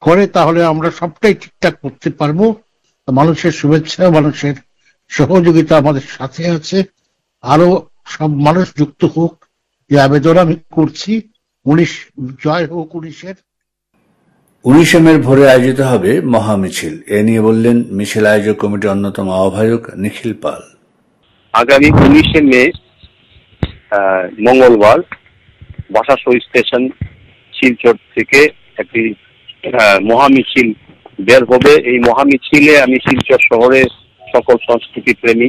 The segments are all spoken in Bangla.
করে তাহলে আমরা সবটাই ঠিকঠাক করতে পারবো। মানুষের শুভেচ্ছা, মানুষের সহযোগিতা আমাদের সাথে আছে। আরো সব মানুষ যুক্ত হোক, এই আবেদন আমি করছি। 19 জয় হোক 19-এর। 19শে মে ভোরে আয়োজিত হবে মহামিছিল, এ নিয়ে বললেন মিছিল আয়োজক কমিটির অন্যতম আহ্বায়ক নিখিল পাল। আগামী 19শে মে মঙ্গলবার বাসাসই স্টেশন শিলচর থেকে একটি মহামিছিল বের হবে। এই মহামিছিলে আমি শিলচর শহরে সকল সংস্কৃতি প্রেমী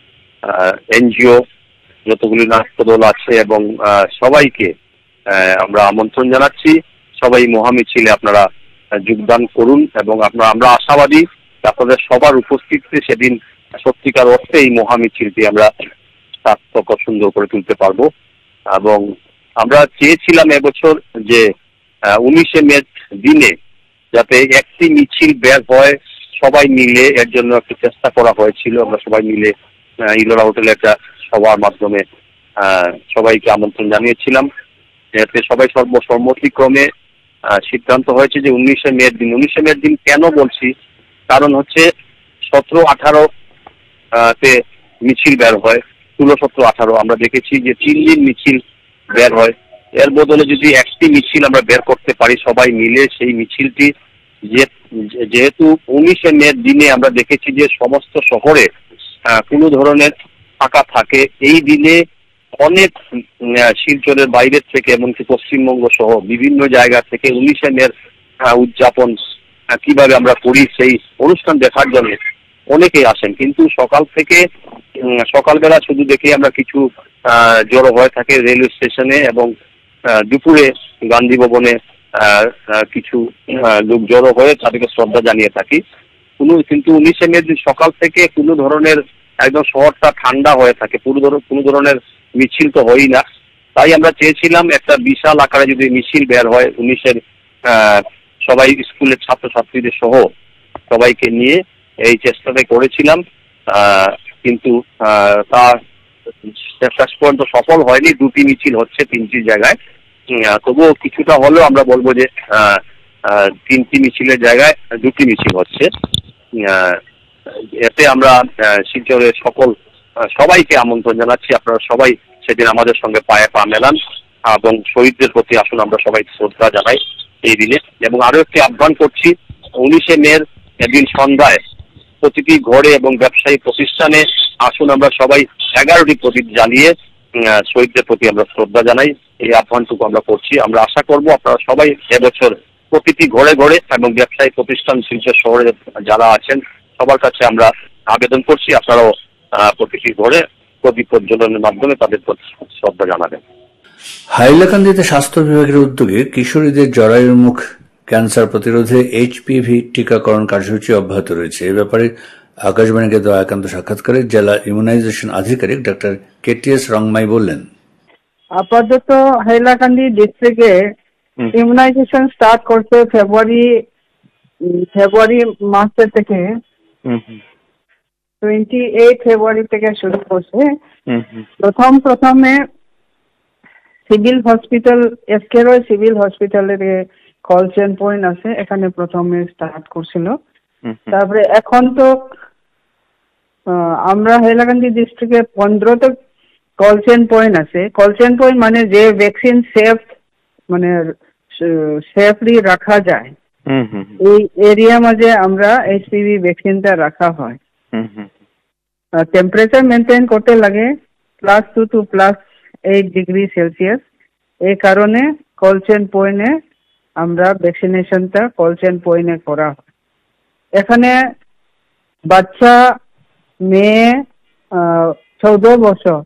এনজিও যতগুলি নাট্যদল আছে এবং সবাইকে আমরা আমন্ত্রণ জানাচ্ছি। সবাই মহামিছিলে আপনারা যোগদান করুন এবং আমরা আশাবাদী আপনাদের সবার উপস্থিতিতে সেদিন সত্যিকার অর্থে এই মহামিছিলটি আমরা সার্থক সুন্দর করে তুলতে পারবো। এবং আমরা চেয়েছিলাম এবছর যে 19শে মে দিনে যাতে একটি মিছিল বের হয়, সবাই মিলে এর জন্য একটু চেষ্টা করা হয়েছিল। আমরা সবাই মিলে ইলোরা হোটেলে একটা সভার মাধ্যমে সবাইকে আমন্ত্রণ জানিয়েছিলাম। এতে সবাই সর্বসম্মতিক্রমে সিদ্ধান্ত হয়েছে যে 19শে মে দিন। 19শে মে দিন কেন বলছি, কারণ হচ্ছে 17-18 তে মিছিল বের হয়, 16-17-18 আমরা দেখেছি যে 3 দিন মিছিল বের হয়। এর বদলে যদি একটি মিছিল আমরা বের করতে পারি সবাই মিলে, সেই মিছিলটি যেহেতু 19শে মে দিনে আমরা দেখেছি যে সমস্ত শহরে কোনো ধরনের ফাঁকা থাকে, এই দিনে অনেক শিলচরের বাইরের থেকে এমনকি পশ্চিমবঙ্গ সহ বিভিন্ন জায়গা থেকে 19শে মে উদযাপন কিভাবে আমরা করি সেই অনুষ্ঠান দেখার জন্য অনেকেই আসেন। কিন্তু সকালবেলা শুধু দেখে আমরা কিছু জড়ো হয়ে থাকে রেলওয়ে স্টেশনে এবং দুপুরে গান্ধী ভবনে কিছু লোক জড়ো হয়ে তাদেরকে শ্রদ্ধা জানিয়ে থাকি। কিন্তু 19শে মে সকাল থেকে কোনো ধরনের একদম শহরটা ঠান্ডা হয়ে থাকে, কোনো ধরনের মিছিল তো হয়ই না। তাই আমরা চেয়েছিলাম একটা বিশাল আকারে যদি মিছিল বের হয় 19-এর সবাই স্কুলের ছাত্রছাত্রীদের সহ সবাইকে নিয়ে এই চেষ্টাটা করেছিলাম। কিন্তু তা শেষ পর্যন্ত সফল হয়নি। 2টি মিছিল হচ্ছে 3টি জায়গায়, তবুও কিছুটা হলেও আমরা বলবো যে 3টি মিছিলের জায়গায় 2টি মিছিল হচ্ছে। এতে আমরা শিলচরের সবাইকে আমন্ত্রণ জানাচ্ছি, আপনারা সবাই সেদিন আমাদের সঙ্গে পায়ে পা মেলান এবং শহীদদের প্রতি আসুন আমরা সবাই শ্রদ্ধা জানাই এই দিনে। এবং আরো একটি আহ্বান করছি, 19শে মে একদিন সন্ধ্যায় প্রতিটি ঘরে এবং ব্যবসায়ী প্রতিষ্ঠানে আসুন আমরা সবাই 11টি প্রদীপ জ্বালিয়ে শহীদদের প্রতি আমরা শ্রদ্ধা জানাই। এই আহ্বানটুকু আমরা করছি। আমরা আশা করব আপনারা সবাই এবছর প্রতিটি ঘরে ঘরে এবং ব্যবসায়ী প্রতিষ্ঠান শিলচর শহরে যারা আছেন সবার কাছে আমরা আবেদন করছি আপনারাও প্রতিটি ঘরে প্রদীপ প্রজ্বলনের মাধ্যমে তাদের প্রতি শ্রদ্ধা জানাবেন। হাইলাকান্দিতে স্বাস্থ্য বিভাগের উদ্যোগে কিশোরীদের জরায়ুর মুখ ক্যান্সার প্রতিরোধে HPV টিকাকরণ কার্যসূচি অব্যাহত রয়েছে। এ ব্যাপারে আকাশবাণীকে দেওয়া একান্ত সাক্ষাৎকারে জেলা ইমিউনাইজেশন আধিকারিক ডক্টর KTS রংমাই বললেন, আপাতত হাইলাকান্দি ডিস্ট্রিক্টে ইমিউনাইজেশন স্টার্ট করছে ফেব্রুয়ারি মাসের থেকে 28 ফেব্রুয়ারি থেকে শুরু করছে। প্রথমে সিভিল হসপিটাল এসকেরয় সিভিল হসপিটালের কল চেন পয়েন্ট আছে, এখানে প্রথমে স্টার্ট করছিল। তারপরে এখন তো আমরা হাইলাকান্দি ডিস্ট্রিক্টে 15টা কল চেন পয়েন্ট আছে। কল চেন পয়েন্ট মানে যে ভ্যাকসিন সেফলি রাখা যায়, এই এরিয়া মাঝে আমরা HPV ভ্যাকসিনটা রাখা হয়। টেম্পারেচার মেনটেন করতে লাগে +2 to +8 ডিগ্রি সেলসিয়াস। এই কারণে কল চেন পয়েন্টে আমরা ভ্যাকসিনেশনটা কল চেন পয়েন্টে করা হয়। এখানে বাচ্চা মেয়ে 14 বছর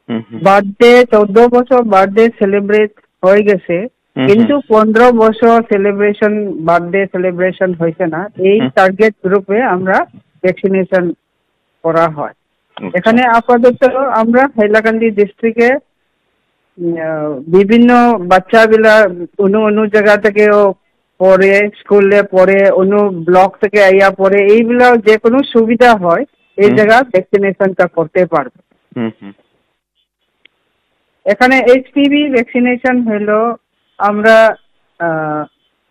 বার্থডে সেলিব্রেট হয়ে গেছে, কিন্তু 15 বছর বার্থডে সেলিব্রেশন হয়েছে না, এই টার্গেট গ্রুপে আমরা ভ্যাকসিনেশন করা হয়। এখানে আপাতত আমরা হাইলাকান্দি ডিস্ট্রিক্টে বিভিন্ন বাচ্চাগুলা অন্য জায়গা থেকেও পড়ে, স্কুলে পড়ে, অন্য ব্লক থেকে আইয়া পড়ে, এইগুলা যে কোনো সুবিধা হয় এই জায়গা ভ্যাকসিনেশনটা করতে পারবে। এখানে HPV ভ্যাকসিনেশন হলো আমরা